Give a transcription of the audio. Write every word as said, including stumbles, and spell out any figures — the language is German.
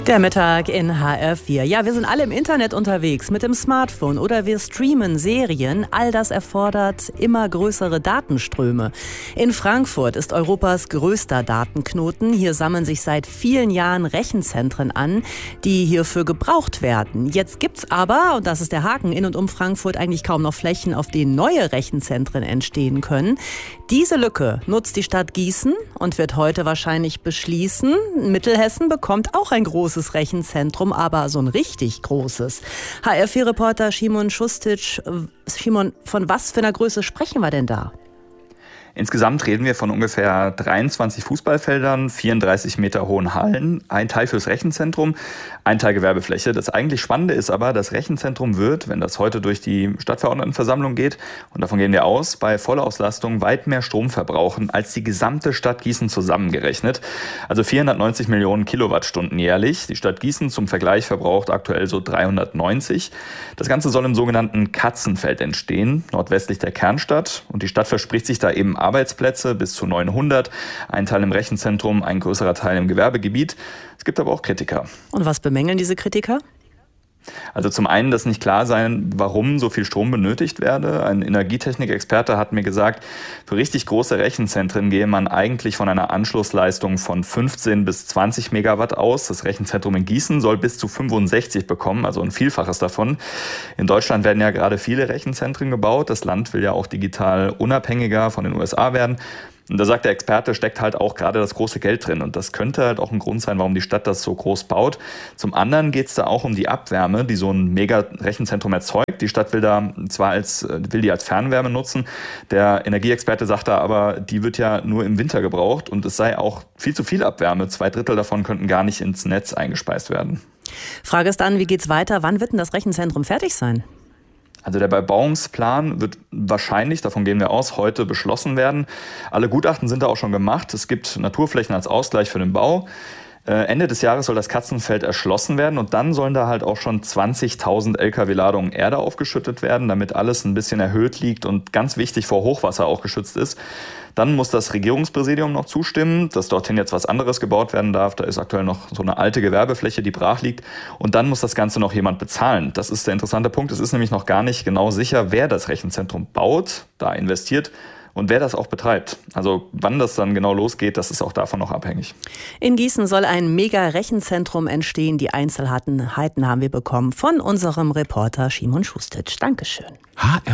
Der Mittag in H R vier. Ja, wir sind alle im Internet unterwegs mit dem Smartphone oder wir streamen Serien. All das erfordert immer größere Datenströme. In Frankfurt ist Europas größter Datenknoten. Hier sammeln sich seit vielen Jahren Rechenzentren an, die hierfür gebraucht werden. Jetzt gibt's aber, und das ist der Haken, in und um Frankfurt eigentlich kaum noch Flächen, auf denen neue Rechenzentren entstehen können. Diese Lücke nutzt die Stadt Gießen und wird heute wahrscheinlich beschließen. Mittelhessen bekommt auch ein großes Rechenzentrum, aber so ein richtig großes. H R vier Reporter Szymon Šustić. Szymon, von was für einer Größe sprechen wir denn da? Insgesamt reden wir von ungefähr dreiundzwanzig Fußballfeldern, vierunddreißig Meter hohen Hallen, ein Teil fürs Rechenzentrum, ein Teil Gewerbefläche. Das eigentlich Spannende ist aber, das Rechenzentrum wird, wenn das heute durch die Stadtverordnetenversammlung geht, und davon gehen wir aus, bei Vollauslastung weit mehr Strom verbrauchen als die gesamte Stadt Gießen zusammengerechnet. Also vierhundertneunzig Millionen Kilowattstunden jährlich. Die Stadt Gießen zum Vergleich verbraucht aktuell so dreihundertneunzig. Das Ganze soll im sogenannten Katzenfeld entstehen, nordwestlich der Kernstadt. Und die Stadt verspricht sich da eben Arbeitsplätze bis zu neunhundert, ein Teil im Rechenzentrum, ein größerer Teil im Gewerbegebiet. Es gibt aber auch Kritiker. Und was bemängeln diese Kritiker? Also zum einen, dass nicht klar sein, warum so viel Strom benötigt werde. Ein Energietechnikexperte hat mir gesagt, für richtig große Rechenzentren gehe man eigentlich von einer Anschlussleistung von fünfzehn bis zwanzig Megawatt aus. Das Rechenzentrum in Gießen soll bis zu fünfundsechzig bekommen, also ein Vielfaches davon. In Deutschland werden ja gerade viele Rechenzentren gebaut. Das Land will ja auch digital unabhängiger von den U S A werden. Und da sagt der Experte, steckt halt auch gerade das große Geld drin. Und das könnte halt auch ein Grund sein, warum die Stadt das so groß baut. Zum anderen geht es da auch um die Abwärme, die so ein Mega-Rechenzentrum erzeugt. Die Stadt will da zwar als, will die als Fernwärme nutzen. Der Energieexperte sagt da aber, die wird ja nur im Winter gebraucht. Und es sei auch viel zu viel Abwärme. Zwei Drittel davon könnten gar nicht ins Netz eingespeist werden. Frage ist dann, wie geht's weiter? Wann wird denn das Rechenzentrum fertig sein? Also der Bebauungsplan wird wahrscheinlich, davon gehen wir aus, heute beschlossen werden. Alle Gutachten sind da auch schon gemacht. Es gibt Naturflächen als Ausgleich für den Bau. Ende des Jahres soll das Katzenfeld erschlossen werden und dann sollen da halt auch schon zwanzigtausend L K W-Ladungen Erde aufgeschüttet werden, damit alles ein bisschen erhöht liegt und ganz wichtig vor Hochwasser auch geschützt ist. Dann muss das Regierungspräsidium noch zustimmen, dass dorthin jetzt was anderes gebaut werden darf. Da ist aktuell noch so eine alte Gewerbefläche, die brach liegt. Und dann muss das Ganze noch jemand bezahlen. Das ist der interessante Punkt. Es ist nämlich noch gar nicht genau sicher, wer das Rechenzentrum baut, da investiert und wer das auch betreibt. Also wann das dann genau losgeht, das ist auch davon noch abhängig. In Gießen soll ein Mega-Rechenzentrum entstehen. Die Einzelheiten haben wir bekommen von unserem Reporter Szymon Šustić. Dankeschön. H R